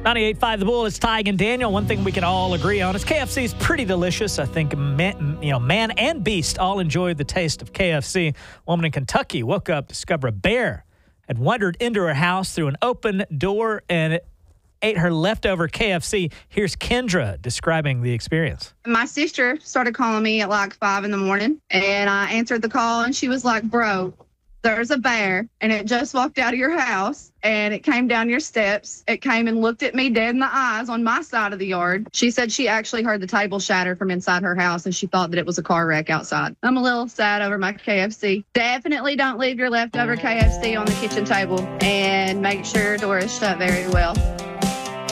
98.5 The Bull, it's Tig and Daniel. One thing we can all agree on is KFC is pretty delicious. I think man and beast all enjoyed the taste of KFC. A woman in Kentucky woke up, discovered a bear had wandered into her house through an open door and ate her leftover KFC. Here's Kendra describing the experience. My sister started calling me at like 5 in the morning, and I answered the call, and she was like, bro, there's a bear, and it just walked out of your house, and it came down your steps. It came and looked at me dead in the eyes on my side of the yard. She said she actually heard the table shatter from inside her house, and she thought that it was a car wreck outside. I'm a little sad over my KFC. Definitely don't leave your leftover KFC on the kitchen table, and make sure your door is shut very well.